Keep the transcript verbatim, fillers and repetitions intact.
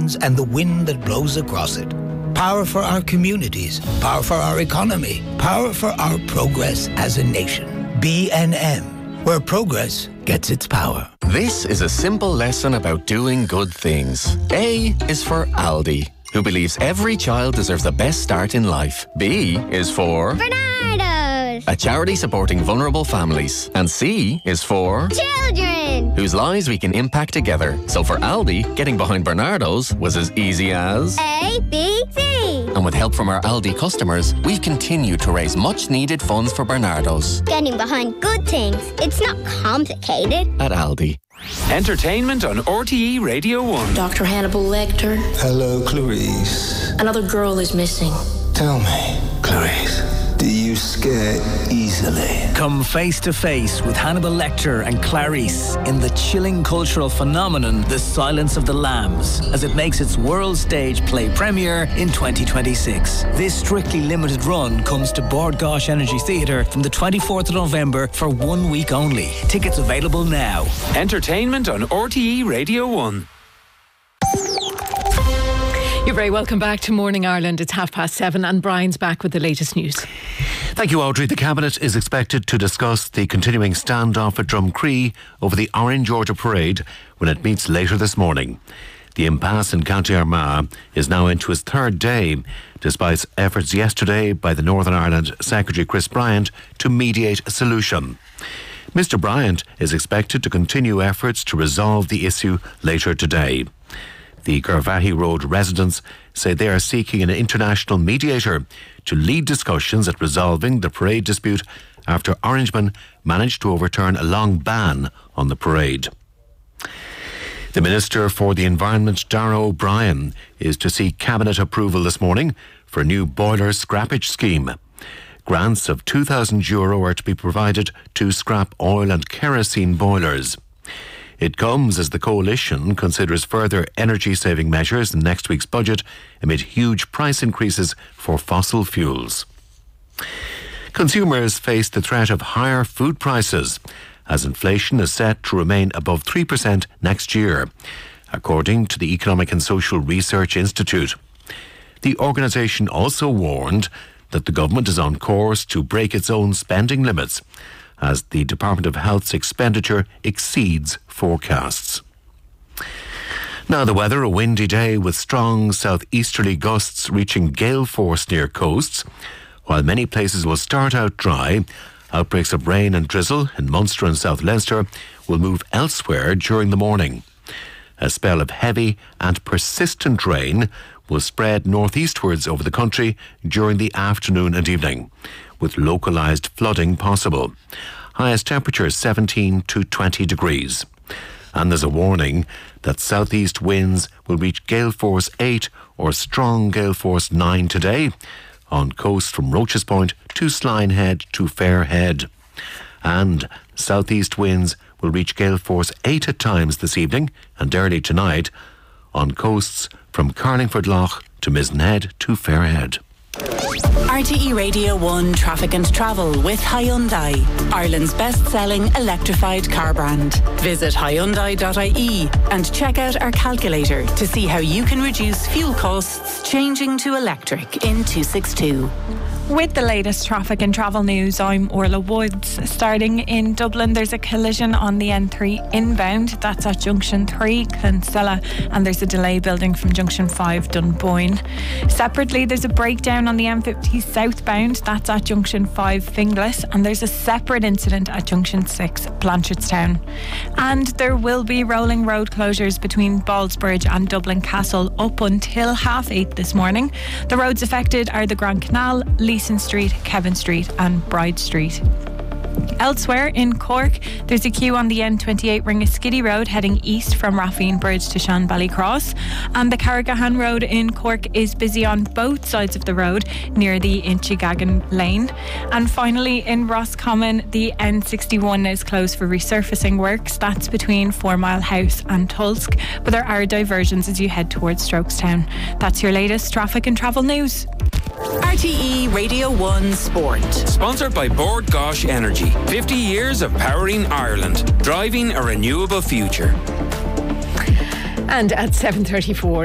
lands and the wind that blows across it. Power for our communities, power for our economy, power for our progress as a nation. B N M, where progress gets its power. This is a simple lesson about doing good things. A is for Aldi, who believes every child deserves the best start in life. B is for Bernardo's, a charity supporting vulnerable families. And C is for children, whose lives we can impact together. So for Aldi, getting behind Bernardo's was as easy as A, B, C. And with help from our Aldi customers, we've continued to raise much needed funds for Bernardo's. Getting behind good things. It's not complicated. At Aldi. Entertainment on R T E Radio one. Doctor Hannibal Lecter. Hello, Clarice. Another girl is missing. Tell me, Clarice, do you scare easily? Come face to face with Hannibal Lecter and Clarice in the chilling cultural phenomenon The Silence of the Lambs, as it makes its world stage play premiere in twenty twenty-six. This strictly limited run comes to Bord Gáis Energy Theatre from the twenty-fourth of November for one week only. Tickets available now. Entertainment on R T E Radio one. You're very welcome back to Morning Ireland. It's half past seven and Brian's back with the latest news. Thank you, Audrey. The Cabinet is expected to discuss the continuing standoff at Drumcree over the Orange Order Parade when it meets later this morning. The impasse in County Armagh is now into its third day, despite efforts yesterday by the Northern Ireland Secretary Chris Bryant to mediate a solution. Mister Bryant is expected to continue efforts to resolve the issue later today. The Garvaghey Road residents say they are seeking an international mediator to lead discussions at resolving the parade dispute after Orangemen managed to overturn a long ban on the parade. The Minister for the Environment, Darragh O'Brien, is to seek Cabinet approval this morning for a new boiler scrappage scheme. Grants of two thousand euro are to be provided to scrap oil and kerosene boilers. It comes as the coalition considers further energy-saving measures in next week's budget amid huge price increases for fossil fuels. Consumers face the threat of higher food prices as inflation is set to remain above three percent next year, according to the Economic and Social Research Institute. The organisation also warned that the government is on course to break its own spending limits as the Department of Health's expenditure exceeds forecasts. Now the weather, a windy day with strong southeasterly gusts reaching gale force near coasts. While many places will start out dry, outbreaks of rain and drizzle in Munster and South Leinster will move elsewhere during the morning. A spell of heavy and persistent rain will spread northeastwards over the country during the afternoon and evening, with localised flooding possible. Highest temperature seventeen to twenty degrees. And there's a warning that southeast winds will reach gale force eight or strong gale force nine today on coast from Roaches Point to Slinehead to Fairhead. And southeast winds will reach gale force eight at times this evening and early tonight on coasts from Carlingford Lough to Mizenhead to Fairhead. R T E Radio one Traffic and Travel with Hyundai, Ireland's best-selling electrified car brand. Visit hyundai dot I E and check out our calculator to see how you can reduce fuel costs changing to electric in two sixty-two. With the latest traffic and travel news, I'm Orla Woods. Starting in Dublin, there's a collision on the N three inbound. That's at Junction three, Clonsilla, and there's a delay building from Junction five, Dunboyne. Separately, there's a breakdown on the M fifty southbound. That's at Junction five, Finglas, and there's a separate incident at Junction six, Blanchardstown. And there will be rolling road closures between Ballsbridge and Dublin Castle up until half eight this morning. The roads affected are the Grand Canal, Leeson Street, Kevin Street and Bride Street. Elsewhere in Cork, there's a queue on the N twenty-eight Ringaskiddy Road heading east from Raffine Bridge to Shanbally Cross, and the Carrigahan Road in Cork is busy on both sides of the road near the Inchigagan Lane. And finally in Roscommon, the N sixty-one is closed for resurfacing works. That's between Four Mile House and Tulsk, but there are diversions as you head towards Strokestown. That's your latest traffic and travel news. R T E Radio one Sport. Sponsored by Bord Gáis Energy. fifty years of powering Ireland. Driving a renewable future. And at seven thirty-four